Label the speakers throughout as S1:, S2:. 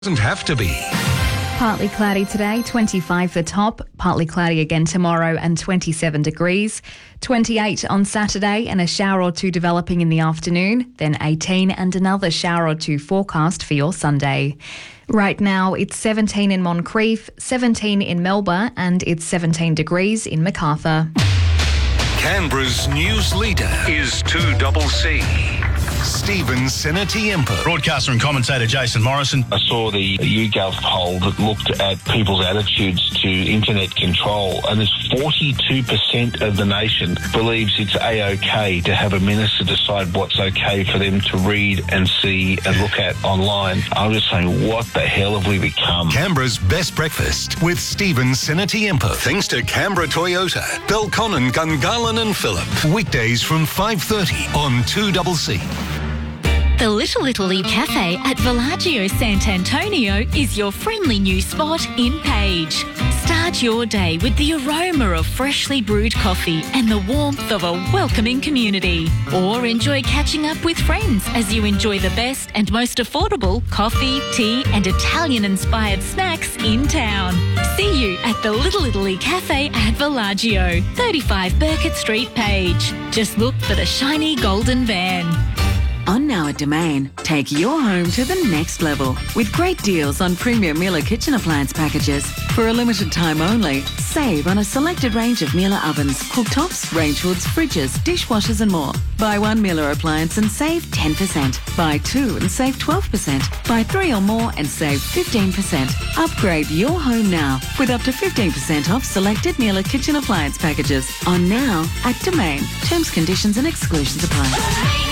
S1: Doesn't have to be.
S2: Partly cloudy today, 25 the top. Partly cloudy again tomorrow and 27 degrees. 28 on Saturday and a shower or two developing in the afternoon. Then 18 and another shower or two forecast for your Sunday. Right now it's 17 in Moncrief, 17 in Melbourne and it's 17 degrees in Macarthur.
S1: Canberra's news leader is 2CC. Stephen Sinatiempo.
S3: Broadcaster and commentator Jason Morrison.
S4: I saw the YouGov poll that looked at people's attitudes to internet control, and there's 42% of the nation believes it's A-OK to have a minister decide what's okay for them to read and see and look at online. I'm just saying, what the hell have we become?
S1: Canberra's best breakfast with Stephen Sinatiempo. Thanks to Canberra Toyota, Belconnen, Gungahlin and Phillip. Weekdays from 5:30 on 2CC.
S5: The Little Italy Cafe at Villaggio Sant'Antonio is your friendly new spot in Page. Start your day with the aroma of freshly brewed coffee and the warmth of a welcoming community. Or enjoy catching up with friends as you enjoy the best and most affordable coffee, tea and Italian-inspired snacks in town. See you at the Little Italy Cafe at Villaggio, 35 Burkett Street, Page. Just look for the shiny golden van.
S6: On Now at Domain, take your home to the next level with great deals on premium Miele kitchen appliance packages. For a limited time only, save on a selected range of Miele ovens, cooktops, range hoods, fridges, dishwashers and more. Buy one Miele appliance and save 10%. Buy two and save 12%. Buy three or more and save 15%. Upgrade your home now with up to 15% off selected Miele kitchen appliance packages. On Now at Domain. Terms, conditions and exclusions apply.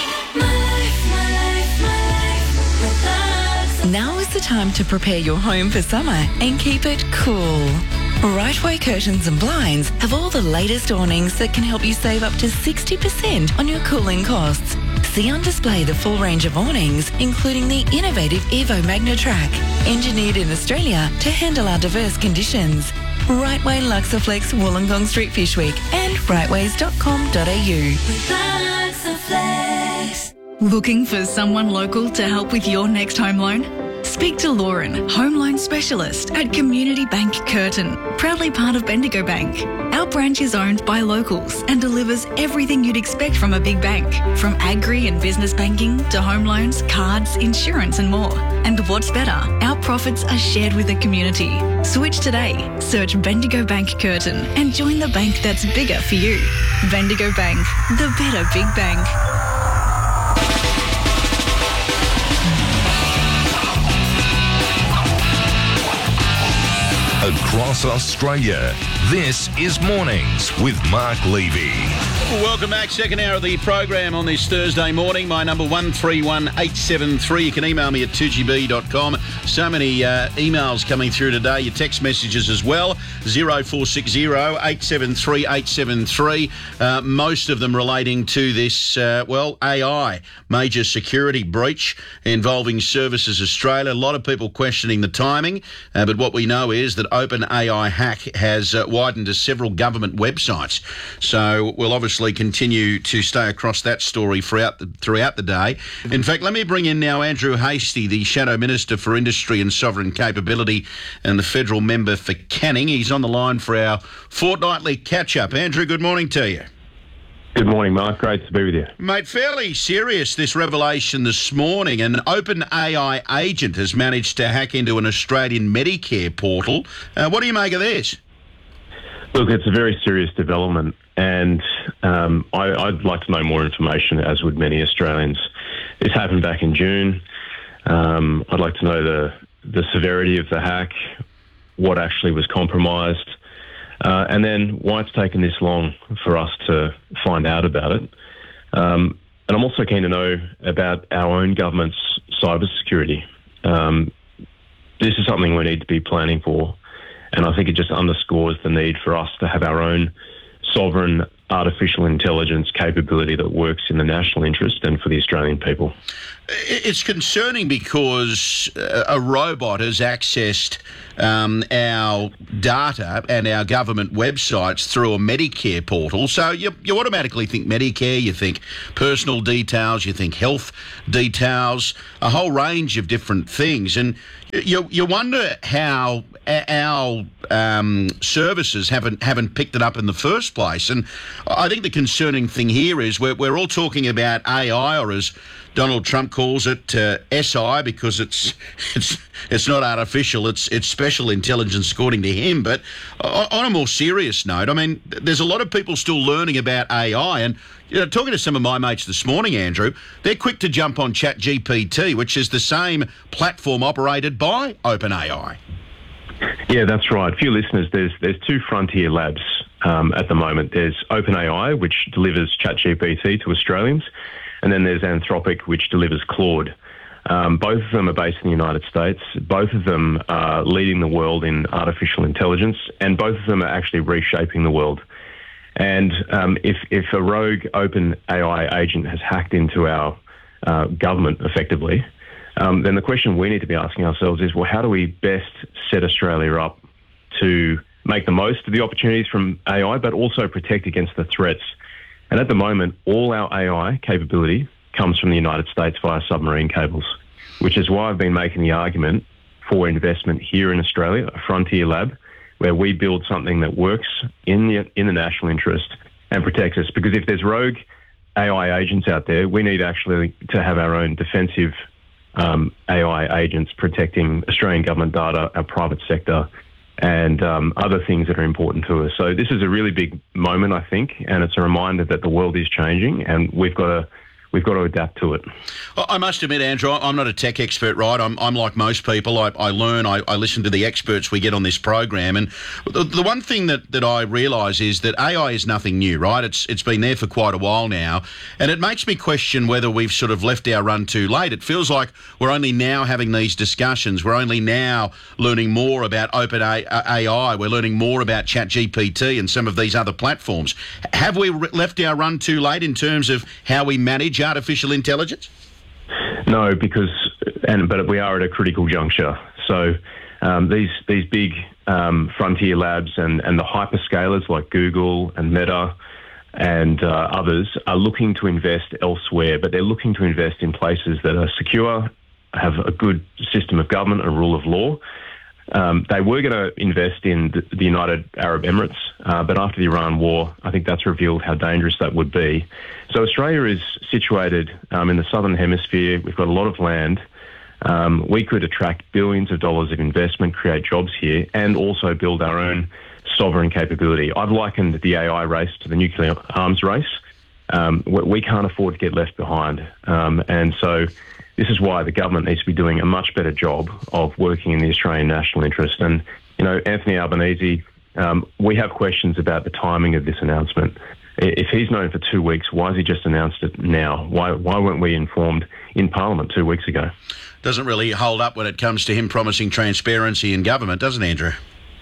S7: Now is the time to prepare your home for summer and keep it cool. Rightway Curtains and Blinds have all the latest awnings that can help you save up to 60% on your cooling costs. See on display the full range of awnings, including the innovative Evo Magna Track, engineered in Australia to handle our diverse conditions. Rightway Luxaflex Wollongong Street Fish Week and rightways.com.au.
S8: Looking for someone local to help with your next home loan? Speak to Lauren, home loan specialist at Community Bank Curtin, proudly part of Bendigo Bank. Our branch is owned by locals and delivers everything you'd expect from a big bank, from agri and business banking to home loans, cards, insurance and more. And what's better, our profits are shared with the community. Switch today. Search Bendigo Bank Curtin and join the bank that's bigger for you. Bendigo Bank, the better big bank.
S1: Across Australia, this is Mornings with Mark Levy.
S3: Welcome back. Second hour of the program on this Thursday morning. My number 131873. You can email me at 2gb.com. So many emails coming through today. Your text messages as well. 0460 873 873. Most of them relating to this, AI major security breach involving Services Australia. A lot of people questioning the timing, but what we know is that OpenAI hack has widened to several government websites. So we'll obviously continue to stay across that story throughout the day. In fact, let me bring in now Andrew Hastie, the Shadow Minister for Industry and Sovereign Capability and the federal member for Canning. He's on the line for our fortnightly catch-up. Andrew, good morning to you.
S9: Good morning, Mark. Great to be with you.
S3: Mate, fairly serious, this revelation this morning. An OpenAI agent has managed to hack into an Australian Medicare portal. What do you make of this?
S9: Look, it's a very serious development, and I'd like to know more information, as would many Australians. This happened back in June. I'd like to know the severity of the hack, what actually was compromised, and then why it's taken this long for us to find out about it. And I'm also keen to know about our own government's cybersecurity. This is something we need to be planning for, and I think it just underscores the need for us to have our own sovereign artificial intelligence capability that works in the national interest and for the Australian people.
S3: It's concerning because a robot has accessed our data and our government websites through a Medicare portal. So you automatically think Medicare, you think personal details, you think health details, a whole range of different things. And you wonder how our services haven't picked it up in the first place. And I think the concerning thing here is we're all talking about AI, or as Donald Trump calls it, SI, because it's not artificial, it's special intelligence according to him. But on a more serious note, I mean, there's a lot of people still learning about AI, and talking to some of my mates this morning, Andrew, they're quick to jump on ChatGPT, which is the same platform operated by OpenAI.
S9: Yeah, that's right. For your listeners, there's two frontier labs at the moment. There's OpenAI, which delivers ChatGPT to Australians, and then there's Anthropic, which delivers Claude. Both of them are based in the United States. Both of them are leading the world in artificial intelligence, and both of them are actually reshaping the world. And if a rogue OpenAI agent has hacked into our government effectively, then the question we need to be asking ourselves is, well, how do we best set Australia up to make the most of the opportunities from AI, but also protect against the threats? And at the moment, all our AI capability comes from the United States via submarine cables, which is why I've been making the argument for investment here in Australia, a frontier lab, where we build something that works in the national interest and protects us. Because if there's rogue AI agents out there, we need actually to have our own defensive AI agents protecting Australian government data, our private sector, and other things that are important to us. So this is a really big moment, I think, and it's a reminder that the world is changing, and we've got to adapt to it.
S3: I must admit, Andrew, I'm not a tech expert, right? I'm like most people. I learn, I listen to the experts we get on this program. And the one thing that I realise is that AI is nothing new, right? It's been there for quite a while now. And it makes me question whether we've sort of left our run too late. It feels like we're only now having these discussions. We're only now learning more about OpenAI. We're learning more about ChatGPT and some of these other platforms. Have we left our run too late in terms of how we manage artificial intelligence?
S9: No, but we are at a critical juncture. So these big frontier labs and the hyperscalers like Google and Meta and others are looking to invest elsewhere, but they're looking to invest in places that are secure, have a good system of government and rule of law. They were going to invest in the United Arab Emirates, but after the Iran war, I think that's revealed how dangerous that would be. So Australia is situated in the southern hemisphere. We've got a lot of land. We could attract billions of dollars of investment, create jobs here, and also build our own sovereign capability. I've likened the AI race to the nuclear arms race. We can't afford to get left behind. And so this is why the government needs to be doing a much better job of working in the Australian national interest. And, Anthony Albanese, we have questions about the timing of this announcement. If he's known for 2 weeks, why has he just announced it now? Why weren't we informed in Parliament 2 weeks ago?
S3: Doesn't really hold up when it comes to him promising transparency in government, doesn't it, Andrew?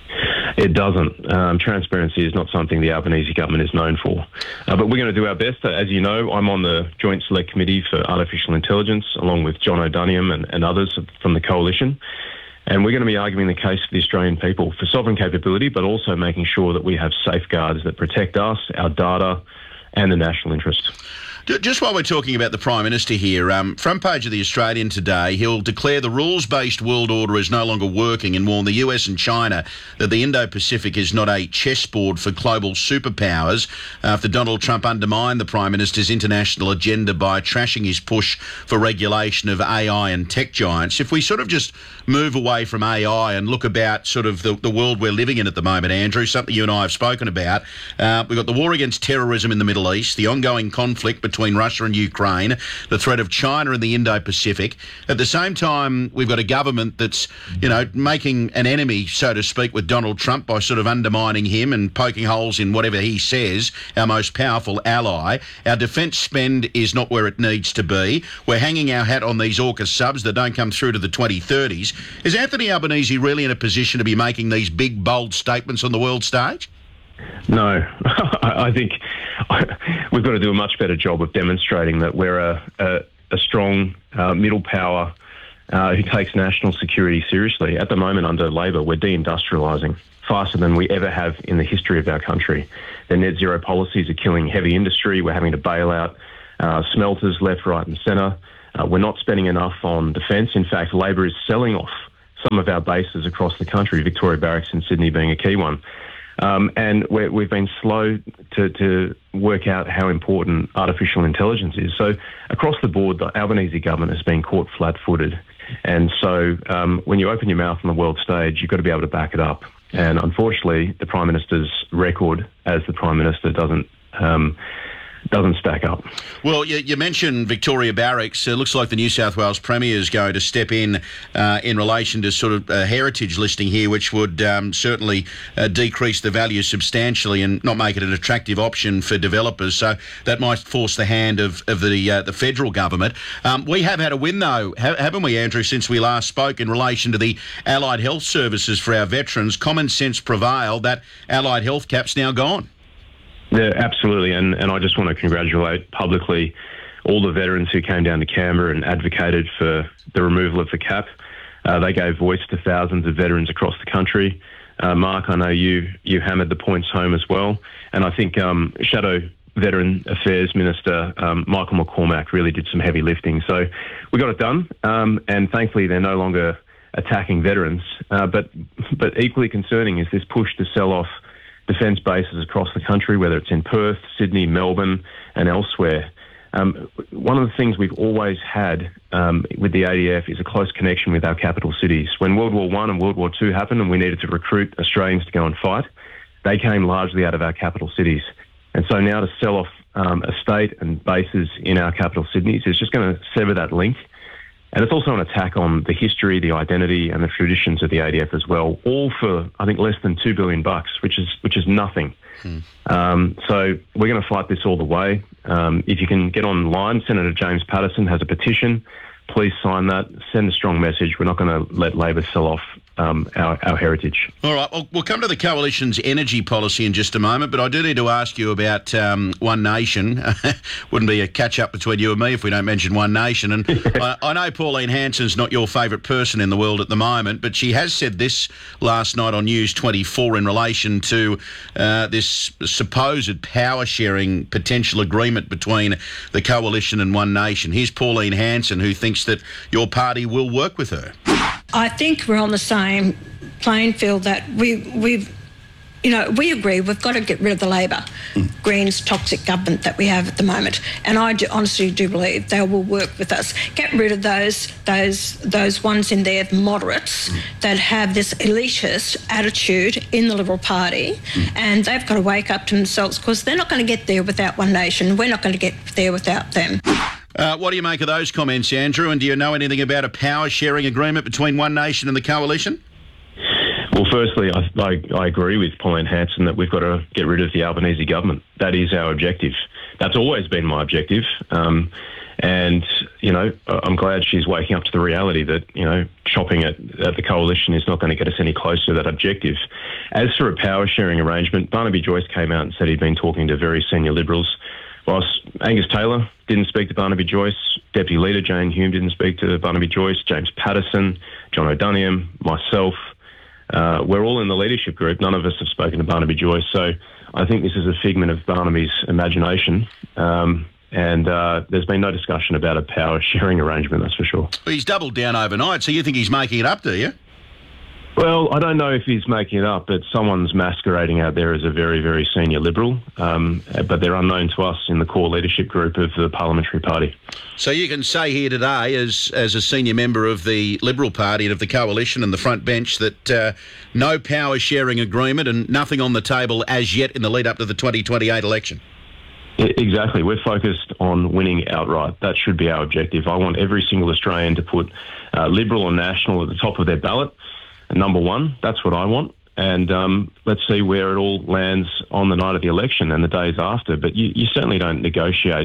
S9: It doesn't. Transparency is not something the Albanese government is known for. But we're going to do our best. As you know, I'm on the Joint Select Committee for Artificial Intelligence, along with John O'Duniam and others from the Coalition. And we're going to be arguing the case for the Australian people for sovereign capability, but also making sure that we have safeguards that protect us, our data, and the national interest.
S3: Just while we're talking about the Prime Minister here, front page of The Australian today, he'll declare the rules-based world order is no longer working and warn the US and China that the Indo-Pacific is not a chessboard for global superpowers after Donald Trump undermined the Prime Minister's international agenda by trashing his push for regulation of AI and tech giants. If we sort of just move away from AI and look about sort of the world we're living in at the moment, Andrew, something you and I have spoken about, we've got the war against terrorism in the Middle East, the ongoing conflict between Russia and Ukraine, the threat of China in the Indo-Pacific. At the same time, we've got a government that's, making an enemy, so to speak, with Donald Trump by sort of undermining him and poking holes in whatever he says, our most powerful ally. Our defence spend is not where it needs to be. We're hanging our hat on these AUKUS subs that don't come through to the 2030s. Is Anthony Albanese really in a position to be making these big, bold statements on the world stage?
S9: No, I think we've got to do a much better job of demonstrating that we're a strong middle power who takes national security seriously. At the moment, under Labor, we're deindustrialising faster than we ever have in the history of our country. The net zero policies are killing heavy industry. We're having to bail out smelters left, right and centre. We're not spending enough on defence. In fact, Labor is selling off some of our bases across the country, Victoria Barracks in Sydney being a key one. And we've been slow to work out how important artificial intelligence is. So across the board, the Albanese government has been caught flat-footed. And so when you open your mouth on the world stage, you've got to be able to back it up. And unfortunately, the Prime Minister's record as the Prime Minister doesn't stack up.
S3: Well, you mentioned Victoria Barracks. It looks like the New South Wales Premier is going to step in relation to sort of a heritage listing here, which would certainly decrease the value substantially and not make it an attractive option for developers. So that might force the hand of the federal government. We have had a win, though, haven't we, Andrew, since we last spoke in relation to the allied health services for our veterans. Common sense prevailed. That allied health cap's now gone.
S9: Yeah, absolutely. And I just want to congratulate publicly all the veterans who came down to Canberra and advocated for the removal of the cap. They gave voice to thousands of veterans across the country. Mark, I know you hammered the points home as well. And I think Shadow Veteran Affairs Minister Michael McCormack really did some heavy lifting. So we got it done. And thankfully, they're no longer attacking veterans. But equally concerning is this push to sell off defence bases across the country, whether it's in Perth, Sydney, Melbourne and elsewhere. One of the things we've always had with the ADF is a close connection with our capital cities. When World War I and World War II happened and we needed to recruit Australians to go and fight, they came largely out of our capital cities. And so now to sell off estate and bases in our capital cities is just going to sever that link. And it's also an attack on the history, the identity and the traditions of the ADF as well, all for, I think, less than $2 billion, which is nothing. So we're going to fight this all the way. If you can get online, Senator James Patterson has a petition. Please sign that. Send a strong message. We're not going to let Labor sell off our heritage.
S3: All right. We'll come to the Coalition's energy policy in just a moment, but I do need to ask you about One Nation. Wouldn't be a catch-up between you and me if we don't mention One Nation. And I know Pauline Hanson's not your favourite person in the world at the moment, but she has said this last night on News 24 in relation to this supposed power-sharing potential agreement between the Coalition and One Nation. Here's Pauline Hanson, who thinks that your party will work with her.
S10: I think we're on the same playing field that we agree we've got to get rid of the Labor Greens toxic government that we have at the moment, and I honestly do believe they will work with us. Get rid of those ones in there, moderates that have this elitist attitude in the Liberal Party, and they've got to wake up to themselves because they're not going to get there without One Nation. We're not going to get there without them.
S3: What do you make of those comments, Andrew? And do you know anything about a power-sharing agreement between One Nation and the Coalition?
S9: Well, firstly, I agree with Pauline Hanson that we've got to get rid of the Albanese government. That is our objective. That's always been my objective. And, I'm glad she's waking up to the reality that, chopping at the Coalition is not going to get us any closer to that objective. As for a power-sharing arrangement, Barnaby Joyce came out and said he'd been talking to very senior Liberals. Whilst Angus Taylor didn't speak to Barnaby Joyce, Deputy Leader Jane Hume didn't speak to Barnaby Joyce, James Patterson, John O'Doniam, myself, we're all in the leadership group. None of us have spoken to Barnaby Joyce. So I think this is a figment of Barnaby's imagination. And there's been no discussion about a power-sharing arrangement, that's for sure.
S3: Well, he's doubled down overnight, so you think he's making it up, do you?
S9: Well, I don't know if he's making it up, but someone's masquerading out there as a very, very senior Liberal, but they're unknown to us in the core leadership group of the Parliamentary Party.
S3: So you can say here today, as a senior member of the Liberal Party and of the Coalition and the front bench, that no power-sharing agreement and nothing on the table as yet in the lead-up to the 2028 election.
S9: Exactly. We're focused on winning outright. That should be our objective. I want every single Australian to put Liberal or National at the top of their ballot. Number one, that's what I want. And let's see where it all lands on the night of the election and the days after. But you certainly don't negotiate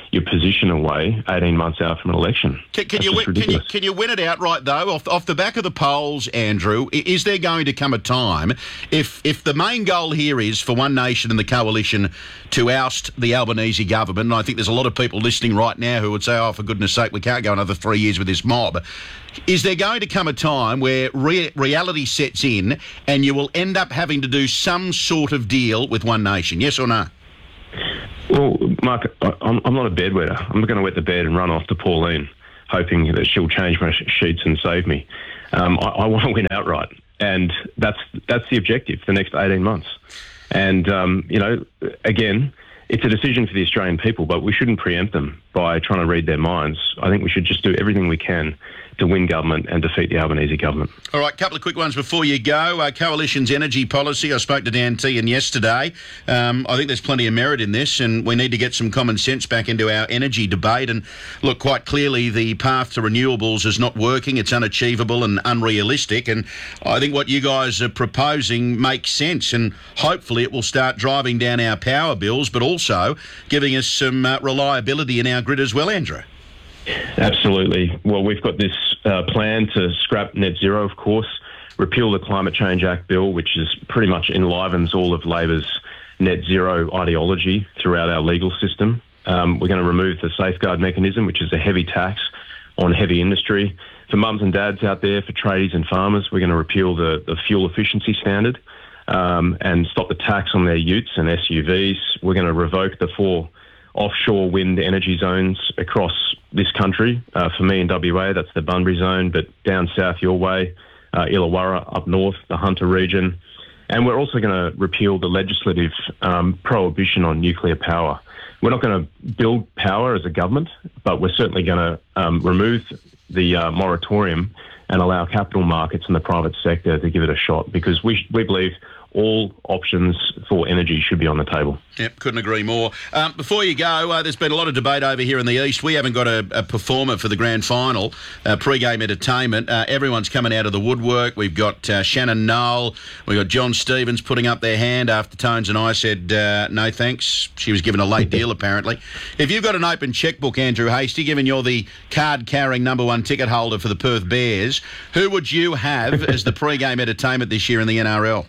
S9: your position away 18 months out from an election.
S3: Can you win it outright, though, off the back of the polls, Andrew? Is there going to come a time, if the main goal here is for One Nation and the Coalition to oust the Albanese government, and I think there's a lot of people listening right now who would say, oh, for goodness sake, we can't go another 3 years with this mob. Is there going to come a time where reality sets in and you will end up having to do some sort of deal with One Nation, yes or no?
S9: Well, Mark, I'm not a bedwetter. I'm not going to wet the bed and run off to Pauline, hoping that she'll change my sheets and save me. I want to win outright, and that's the objective for the next 18 months. And, again, it's a decision for the Australian people, but we shouldn't preempt them by trying to read their minds. I think we should just do everything we can to win government and defeat the Albanese government.
S3: All right, a couple of quick ones before you go. Coalition's energy policy, I spoke to Dan Tehan yesterday. I think there's plenty of merit in this, and we need to get some common sense back into our energy debate. And look, quite clearly the path to renewables is not working. It's unachievable and unrealistic. And I think what you guys are proposing makes sense, and hopefully it will start driving down our power bills, but also giving us some reliability in our grid as well, Andrew.
S9: Absolutely. Well, we've got this plan to scrap net zero, of course, repeal the Climate Change Act bill, which is pretty much enlivens all of Labor's net zero ideology throughout our legal system. We're going to remove the safeguard mechanism, which is a heavy tax on heavy industry. For mums and dads out there, for tradies and farmers, we're going to repeal the fuel efficiency standard and stop the tax on their utes and SUVs. We're going to revoke the 4 offshore wind energy zones across this country. For me in WA, that's the Bunbury zone, but down south your way, Illawarra, up north, the Hunter region. And we're also going to repeal the legislative prohibition on nuclear power. We're not going to build power as a government, but we're certainly going to remove the moratorium and allow capital markets and the private sector to give it a shot, because we believe all options for energy should be on the table.
S3: Yep, couldn't agree more. Before you go, there's been a lot of debate over here in the East. We haven't got a performer for the grand final, pre-game entertainment. Everyone's coming out of the woodwork. We've got Shannon Noel. We've got John Stevens putting up their hand after Tones and I said, no thanks. She was given a late deal, apparently. If you've got an open chequebook, Andrew Hastie, given you're the card-carrying number 1 ticket holder for the Perth Bears, who would you have as the pre-game entertainment this year in the NRL?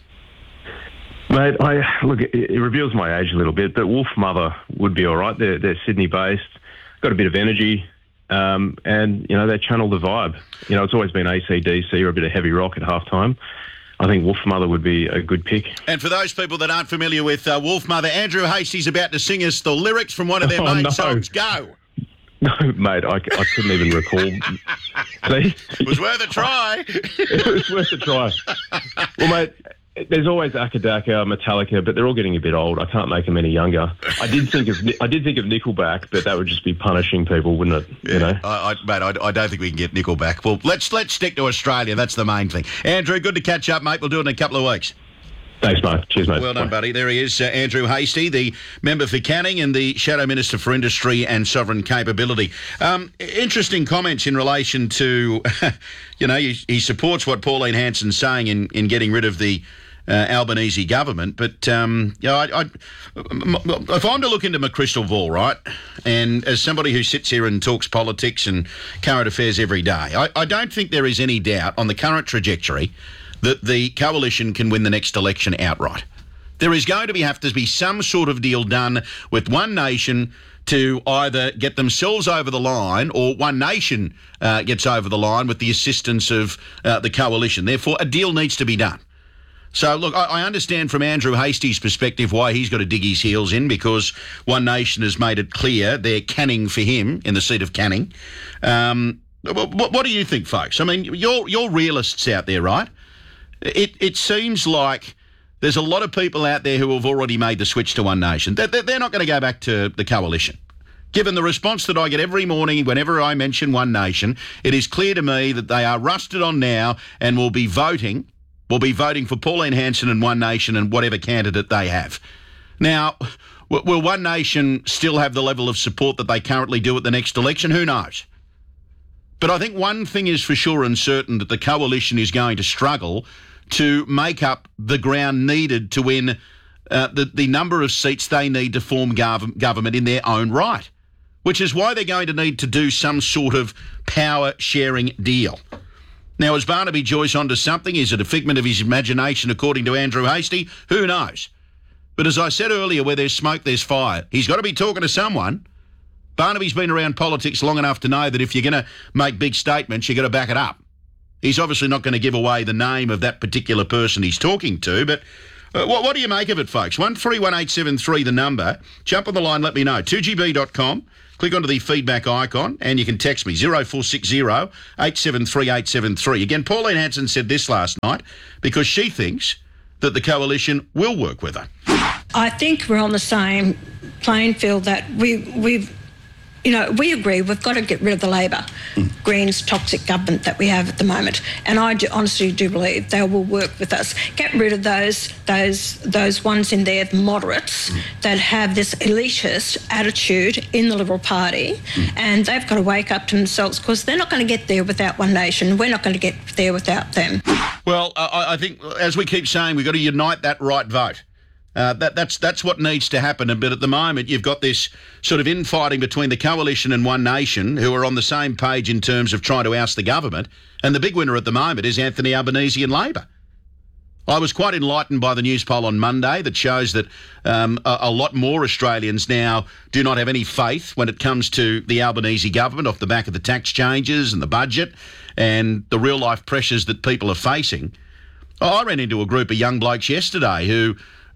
S9: Mate, look, it reveals my age a little bit, but Wolf Mother would be all right. They're Sydney-based, got a bit of energy, and, they channel the vibe. It's always been AC/DC or a bit of heavy rock at halftime. I think Wolf Mother would be a good pick. And
S3: for those people that aren't familiar with Wolf Mother, Andrew Hastie's about to sing us the lyrics from one of their main songs. Go!
S9: No, mate, I couldn't even recall. See?
S3: It was worth a try.
S9: It was worth a try. Well, mate, there's always Akadaka, Metallica, but they're all getting a bit old. I can't make them any younger. I did think of Nickelback, but that would just be punishing people, wouldn't it?
S3: Yeah, I don't think we can get Nickelback. Well, let's stick to Australia. That's the main thing. Andrew, good to catch up, mate. We'll do it in a couple of weeks.
S9: Thanks, mate. Cheers, mate.
S3: Well done, buddy. There he is, Andrew Hastie, the member for Canning and the Shadow Minister for Industry and Sovereign Capability. Interesting comments in relation to, he supports what Pauline Hanson's saying in getting rid of the Albanese government. But, if I'm to look into my crystal ball, right, and as somebody who sits here and talks politics and current affairs every day, I don't think there is any doubt on the current trajectory that the coalition can win the next election outright. There is going to have to be some sort of deal done with One Nation to either get themselves over the line, or One Nation gets over the line with the assistance of the coalition. Therefore, a deal needs to be done. So, look, I understand from Andrew Hastie's perspective why he's got to dig his heels in, because One Nation has made it clear they're canning for him in the seat of Canning. What do you think, folks? I mean, you're realists out there, right? It seems like there's a lot of people out there who have already made the switch to One Nation. They're not going to go back to the coalition. Given the response that I get every morning whenever I mention One Nation, it is clear to me that they are rusted on now and will be voting for Pauline Hanson and One Nation and whatever candidate they have. Now, will One Nation still have the level of support that they currently do at the next election? Who knows? But I think one thing is for sure and certain, that the coalition is going to struggle to make up the ground needed to win the number of seats they need to form government in their own right. which is why they're going to need to do some sort of power-sharing deal. Now, is Barnaby Joyce onto something? Is it a figment of his imagination, according to Andrew Hastie? Who knows? But as I said earlier, where there's smoke, there's fire. He's got to be talking to someone. Barnaby's been around politics long enough to know that if you're going to make big statements, you've got to back it up. He's obviously not going to give away the name of that particular person he's talking to, but what do you make of it, folks? 131873, the number. Jump on the line, let me know. 2GB.com. Click onto the feedback icon and you can text me, 0460 873 873. Again, Pauline Hanson said this last night because she thinks that the coalition will work with her.
S10: I think we're on the same playing field that we agree we've got to get rid of the Labor, Greens toxic government that we have at the moment. And I honestly do believe they will work with us. Get rid of those ones in there, the moderates, that have this elitist attitude in the Liberal Party, and they've got to wake up to themselves because they're not going to get there without One Nation. We're not going to get there without them.
S3: Well, I think, as we keep saying, we've got to unite that right vote. That's what needs to happen. But at the moment, you've got this sort of infighting between the Coalition and One Nation, who are on the same page in terms of trying to oust the government. And the big winner at the moment is Anthony Albanese and Labor. I was quite enlightened by the news poll on Monday that shows that a lot more Australians now do not have any faith when it comes to the Albanese government off the back of the tax changes and the budget and the real-life pressures that people are facing. I ran into a group of young blokes yesterday who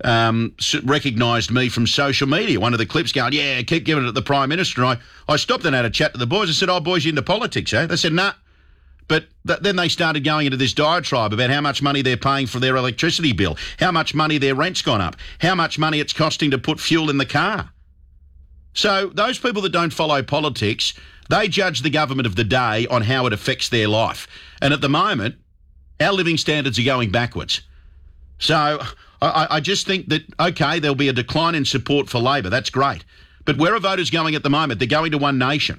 S3: recognised me from social media. One of the clips going, yeah, keep giving it to the Prime Minister. And I stopped and had a chat to the boys. I said, oh, boys, you into politics, eh? They said, nah. But then they started going into this diatribe about how much money they're paying for their electricity bill, how much money their rent's gone up, how much money it's costing to put fuel in the car. So those people that don't follow politics, they judge the government of the day on how it affects their life. And at the moment, our living standards are going backwards. So I just think that, OK, there'll be a decline in support for Labor. That's great. But where are voters going at the moment? They're going to One Nation.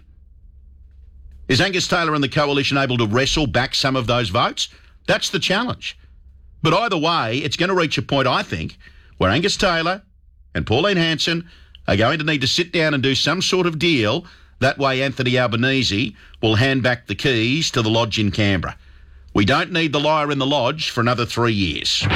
S3: Is Angus Taylor and the Coalition able to wrestle back some of those votes? That's the challenge. But either way, it's going to reach a point, I think, where Angus Taylor and Pauline Hanson are going to need to sit down and do some sort of deal. That way Anthony Albanese will hand back the keys to the lodge in Canberra. We don't need the liar in the lodge for another 3 years.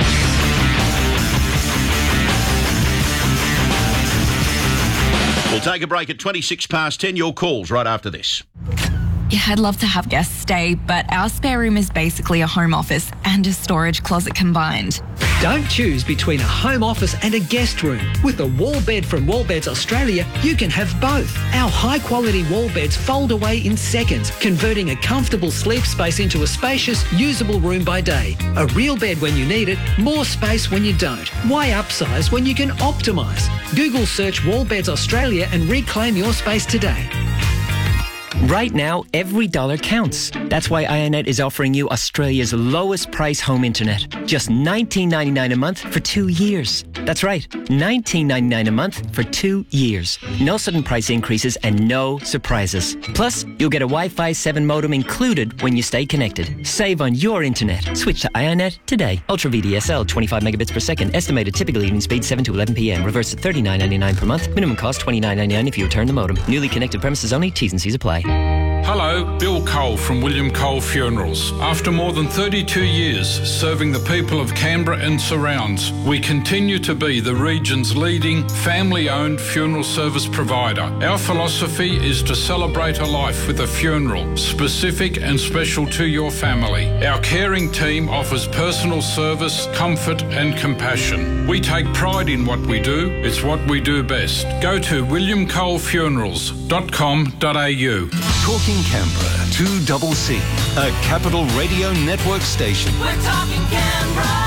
S3: We'll take a break at 10:26. Your calls right after this.
S11: Yeah, I'd love to have guests stay, but our spare room is basically a home office and a storage closet combined.
S12: Don't choose between a home office and a guest room. With a wall bed from Wallbeds Australia, you can have both. Our high-quality wall beds fold away in seconds, converting a comfortable sleep space into a spacious, usable room by day. A real bed when you need it, more space when you don't. Why upsize when you can optimise? Google search Wallbeds Australia and reclaim your space today.
S13: Right now, every dollar counts. That's why iiNet is offering you Australia's lowest price home internet. Just $19.99 a month for 2 years. That's right, $19.99 a month for 2 years. No sudden price increases and no surprises. Plus, you'll get a Wi-Fi 7 modem included when you stay connected. Save on your internet. Switch to iiNet today. Ultra VDSL, 25 megabits per second. Estimated typical evening speed 7 to 11 p.m. Reverse at $39.99 per month. Minimum cost $29.99 if you return the modem. Newly connected premises only. T's and C's apply.
S14: Hello, Bill Cole from William Cole Funerals. After more than 32 years serving the people of Canberra and surrounds, we continue to be the region's leading family-owned funeral service provider. Our philosophy is to celebrate a life with a funeral, specific and special to your family. Our caring team offers personal service, comfort and compassion. We take pride in what we do. It's what we do best. Go to williamcolefunerals.com.au.
S1: Talking Canberra, 2CC, a Capital Radio Network station.
S15: We're talking Canberra.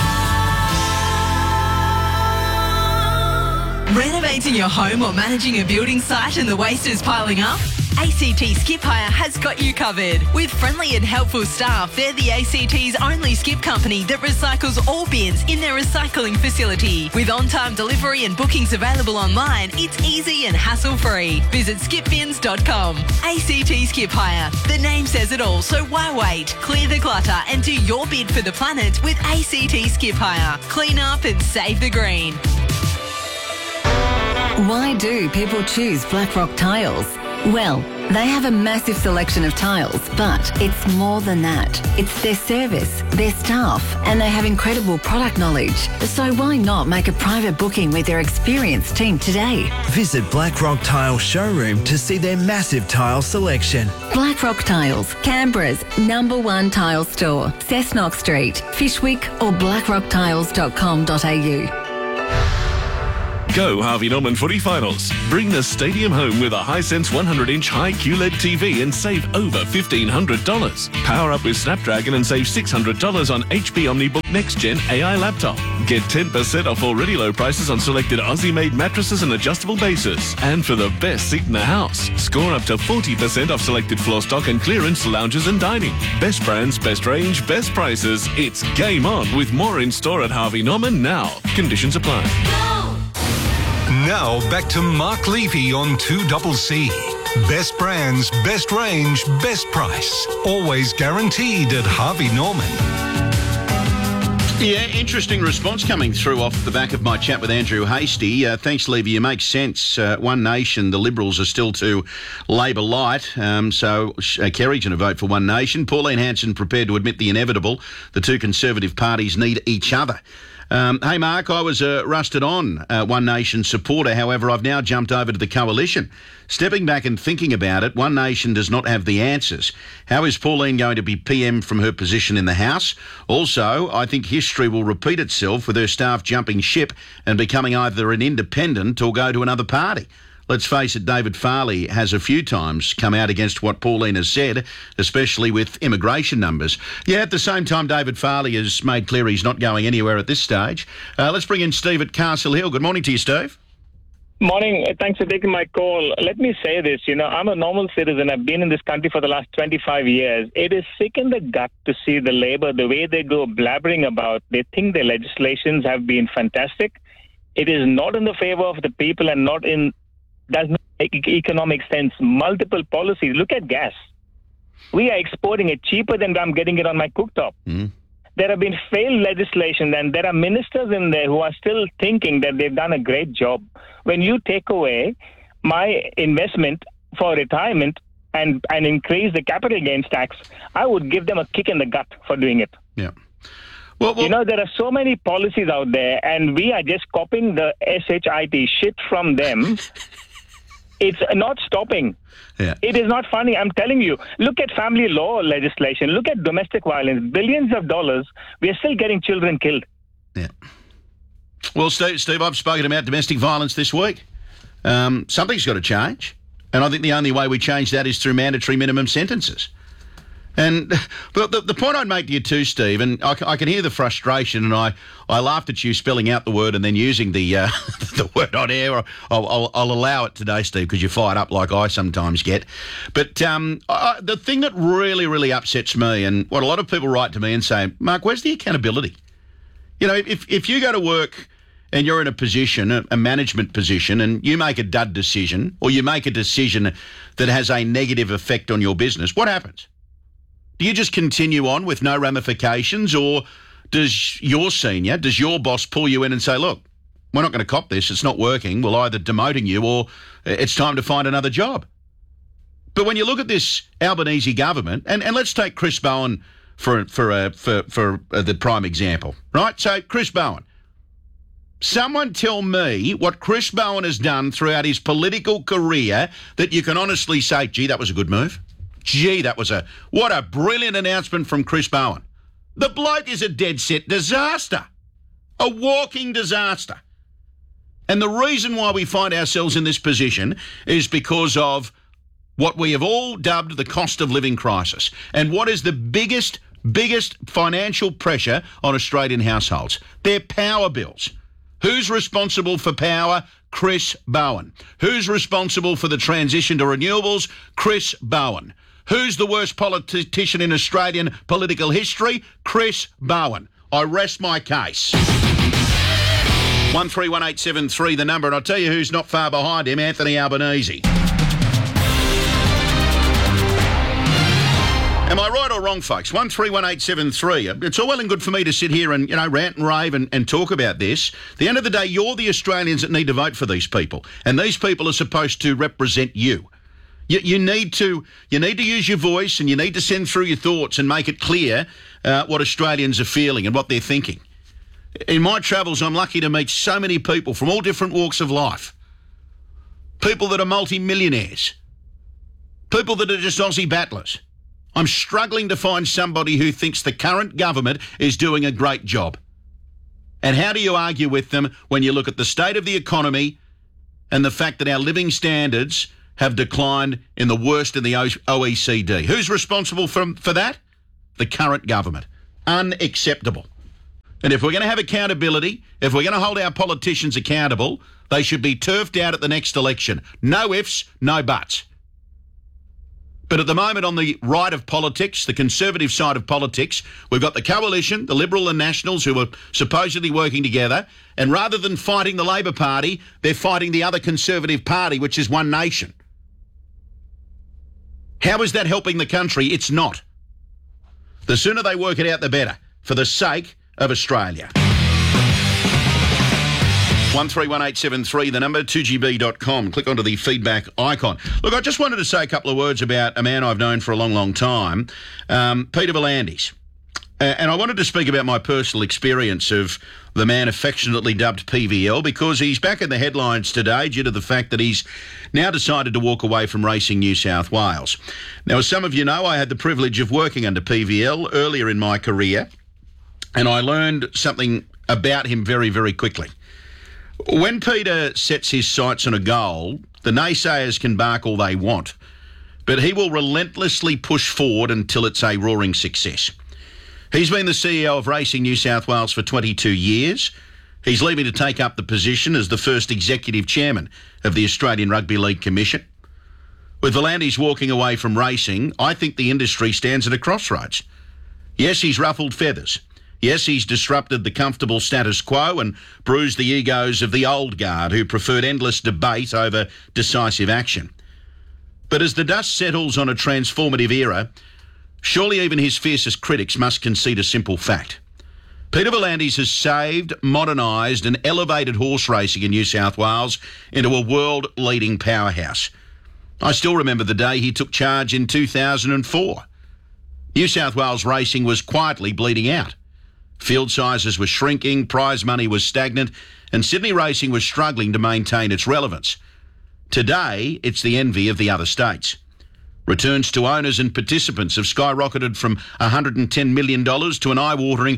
S16: Renovating your home or managing a building site and the waste is piling up? ACT Skip Hire has got you covered. With friendly and helpful staff, they're the ACT's only skip company that recycles all bins in their recycling facility. With on-time delivery and bookings available online, it's easy and hassle-free. Visit skipbins.com. ACT Skip Hire. The name says it all, so why wait? Clear the clutter and do your bid for the planet with ACT Skip Hire. Clean up and save the green.
S6: Why do people choose Blackrock Tiles?
S17: Well, they have a massive selection of tiles, but it's more than that. It's their service, their staff, and they have incredible product knowledge. So why not make a private booking with their experienced team today?
S18: Visit Blackrock Tile Showroom to see their massive tile selection.
S17: Blackrock Tiles, Canberra's #1 tile store, Cessnock Street, Fishwick or blackrocktiles.com.au.
S19: Go Harvey Norman Footy Finals. Bring the stadium home with a Hisense 100-inch high QLED TV and save over $1,500. Power up with Snapdragon and save $600 on HP OmniBook Next Gen AI laptop. Get 10% off already low prices on selected Aussie-made mattresses and adjustable bases. And for the best seat in the house, score up to 40% off selected floor stock and clearance lounges and dining. Best brands, best range, best prices. It's game on with more in store at Harvey Norman now. Conditions apply.
S1: Now back to Mark Levy on 2CC. Best brands, best range, best price. Always guaranteed at Harvey Norman.
S3: Yeah, interesting response coming through off the back of my chat with Andrew Hasty. Thanks, Levy. You make sense. One Nation, the Liberals are still too Labor light, so Kerry's going to vote for One Nation. Pauline Hanson prepared to admit the inevitable. The two Conservative parties need each other. Hey, Mark, I was a rusted-on One Nation supporter. However, I've now jumped over to the coalition. Stepping back and thinking about it, One Nation does not have the answers. How is Pauline going to be PM from her position in the House? Also, I think history will repeat itself with her staff jumping ship and becoming either an independent or go to another party. Let's face it, David Farley has a few times come out against what Pauline has said, especially with immigration numbers. Yeah, at the same time, David Farley has made clear he's not going anywhere at this stage. Let's bring in Steve at Castle Hill. Good morning to you, Steve.
S20: Morning. Thanks for taking my call. Let me say this. I'm a normal citizen. I've been in this country for the last 25 years. It is sick in the gut to see the Labor, the way they go blabbering about. They think their legislations have been fantastic. It is not in the favor of the people and does not make economic sense. Multiple policies. Look at gas. We are exporting it cheaper than I'm getting it on my cooktop. There have been failed legislation, and there are ministers in there who are still thinking that they've done a great job. When you take away my investment for retirement and increase the capital gains tax, I would give them a kick in the gut for doing it.
S3: Yeah.
S20: Well, there are so many policies out there, and we are just copying the SHIT shit from them. It's not stopping.
S3: Yeah.
S20: It is not funny. I'm telling you, look at family law legislation. Look at domestic violence. Billions of dollars. We are still getting children killed.
S3: Yeah. Well, Steve, I've spoken about domestic violence this week. Something's got to change. And I think the only way we change that is through mandatory minimum sentences. And but the point I'd make to you too, Steve, and I can hear the frustration, and I laughed at you spelling out the word and then using the the word on air. I'll allow it today, Steve, because you're fired up like I sometimes get. But the thing that really, really upsets me, and what a lot of people write to me and say, Mark, where's the accountability? If you go to work and you're in a position, a management position, and you make a dud decision, or you make a decision that has a negative effect on your business, what happens? Do you just continue on with no ramifications, or does your boss pull you in and say, look, we're not going to cop this, it's not working, we're either demoting you or it's time to find another job? But when you look at this Albanese government, and let's take Chris Bowen for the prime example, right? So Chris Bowen, someone tell me what Chris Bowen has done throughout his political career that you can honestly say, gee, that was a good move. Gee, what a brilliant announcement from Chris Bowen. The bloke is a dead set disaster, a walking disaster. And the reason why we find ourselves in this position is because of what we have all dubbed the cost of living crisis, and what is the biggest financial pressure on Australian households. Their power bills. Who's responsible for power? Chris Bowen. Who's responsible for the transition to renewables? Chris Bowen. Who's the worst politician in Australian political history? Chris Bowen. I rest my case. 131873, the number, and I'll tell you who's not far behind him, Anthony Albanese. Am I right or wrong, folks? 131873. It's all well and good for me to sit here and, rant and rave and talk about this. At the end of the day, you're the Australians that need to vote for these people, and these people are supposed to represent you. You need to use your voice, and you need to send through your thoughts and make it clear what Australians are feeling and what they're thinking. In my travels, I'm lucky to meet so many people from all different walks of life. People that are multi-millionaires. People that are just Aussie battlers. I'm struggling to find somebody who thinks the current government is doing a great job. And how do you argue with them when you look at the state of the economy and the fact that our living standards have declined in the worst in the OECD? Who's responsible for that? The current government. Unacceptable. And if we're going to have accountability, if we're going to hold our politicians accountable, they should be turfed out at the next election. No ifs, no buts. But at the moment, on the right of politics, the Conservative side of politics, we've got the Coalition, the Liberal and Nationals, who are supposedly working together, and rather than fighting the Labor Party, they're fighting the other Conservative Party, which is One Nation. How is that helping the country? It's not. The sooner they work it out, the better, for the sake of Australia. 131873, the number, 2gb.com. Click onto the feedback icon. Look, I just wanted to say a couple of words about a man I've known for a long, long time, Peter V'landys. And I wanted to speak about my personal experience of the man affectionately dubbed PVL, because he's back in the headlines today due to the fact that he's now decided to walk away from Racing New South Wales. Now, as some of you know, I had the privilege of working under PVL earlier in my career, and I learned something about him very, very quickly. When Peter sets his sights on a goal, the naysayers can bark all they want, but he will relentlessly push forward until it's a roaring success. He's been the CEO of Racing New South Wales for 22 years. He's leaving to take up the position as the first executive chairman of the Australian Rugby League Commission. With V'landys walking away from racing, I think the industry stands at a crossroads. Yes, he's ruffled feathers. Yes, he's disrupted the comfortable status quo and bruised the egos of the old guard who preferred endless debate over decisive action. But as the dust settles on a transformative era, surely even his fiercest critics must concede a simple fact. Peter V'landys has saved, modernised and elevated horse racing in New South Wales into a world-leading powerhouse. I still remember the day he took charge in 2004. New South Wales racing was quietly bleeding out. Field sizes were shrinking, prize money was stagnant, and Sydney racing was struggling to maintain its relevance. Today, it's the envy of the other states. Returns to owners and participants have skyrocketed from $110 million to an eye-watering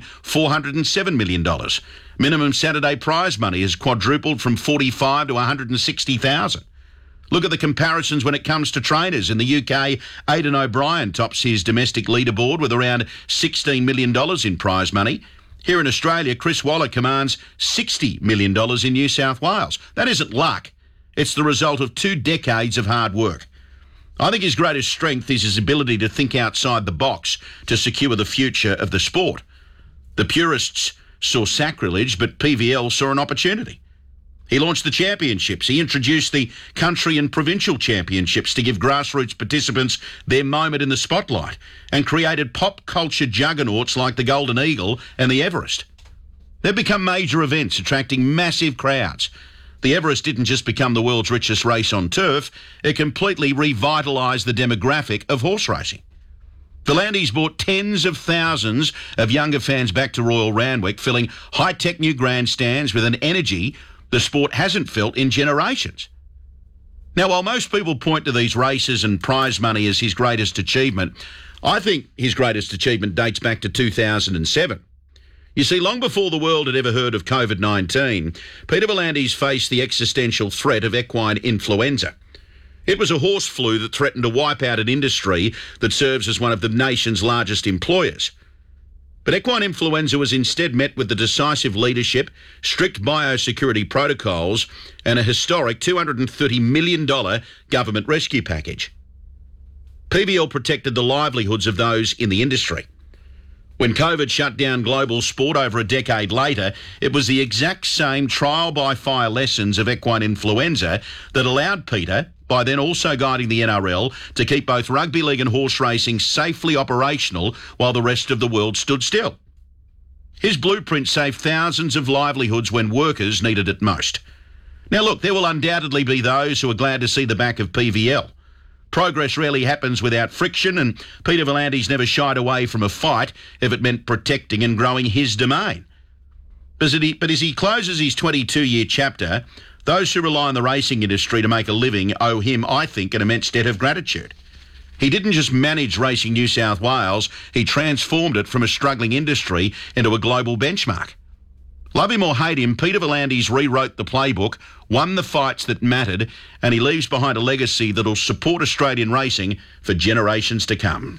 S3: $407 million. Minimum Saturday prize money has quadrupled from $45,000 to $160,000. Look at the comparisons when it comes to trainers. In the UK, Aidan O'Brien tops his domestic leaderboard with around $16 million in prize money. Here in Australia, Chris Waller commands $60 million in New South Wales. That isn't luck. It's the result of 2 decades of hard work. I think his greatest strength is his ability to think outside the box to secure the future of the sport. The purists saw sacrilege, but PVL saw an opportunity. He launched the championships. He introduced the country and provincial championships to give grassroots participants their moment in the spotlight, and created pop culture juggernauts like the Golden Eagle and the Everest. They've become major events, attracting massive crowds. The Everest didn't just become the world's richest race on turf, it completely revitalised the demographic of horse racing. V'landys brought tens of thousands of younger fans back to Royal Randwick, filling high-tech new grandstands with an energy the sport hasn't felt in generations. Now, while most people point to these races and prize money as his greatest achievement, I think his greatest achievement dates back to 2007. You see, long before the world had ever heard of COVID-19, Peter V'landys faced the existential threat of equine influenza. It was a horse flu that threatened to wipe out an industry that serves as one of the nation's largest employers. But equine influenza was instead met with the decisive leadership, strict biosecurity protocols, and a historic $230 million government rescue package. PVL protected the livelihoods of those in the industry. When COVID shut down global sport over a decade later, it was the exact same trial-by-fire lessons of equine influenza that allowed Peter, by then also guiding the NRL, to keep both rugby league and horse racing safely operational while the rest of the world stood still. His blueprint saved thousands of livelihoods when workers needed it most. Now look, there will undoubtedly be those who are glad to see the back of PVL. Progress rarely happens without friction, and Peter V'landys never shied away from a fight if it meant protecting and growing his domain. But as he closes his 22-year chapter, those who rely on the racing industry to make a living owe him, I think, an immense debt of gratitude. He didn't just manage Racing New South Wales, he transformed it from a struggling industry into a global benchmark. Love him or hate him, Peter V'landys rewrote the playbook, won the fights that mattered, and he leaves behind a legacy that'll support Australian racing for generations to come.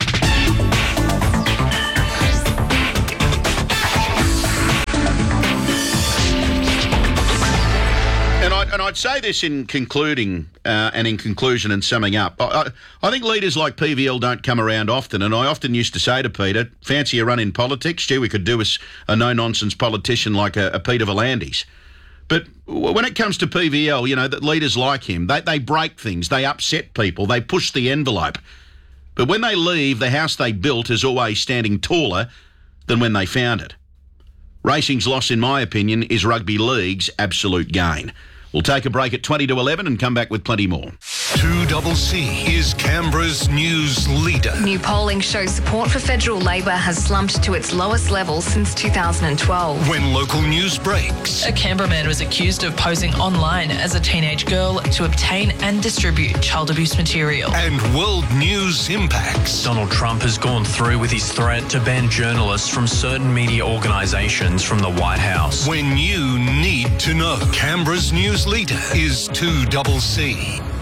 S3: And I'd say this in concluding and in conclusion and summing up. I think leaders like PVL don't come around often, and I often used to say to Peter, fancy a run in politics? Gee, we could do a no-nonsense politician like a Peter V'landys. But when it comes to PVL, you know, that leaders like him, they break things, they upset people, they push the envelope. But when they leave, the house they built is always standing taller than when they found it. Racing's loss, in my opinion, is rugby league's absolute gain. We'll take a break at 20 to 11 and come back with plenty more.
S1: 2CC is Canberra's news leader.
S2: New polling shows support for federal Labor has slumped to its lowest level since 2012.
S1: When local news breaks.
S21: A Canberra man was accused of posing online as a teenage girl to obtain and distribute child abuse material.
S1: And world news impacts.
S22: Donald Trump has gone through with his threat to ban journalists from certain media organisations from the White House.
S1: When you need to know, Canberra's news leader is 2CC.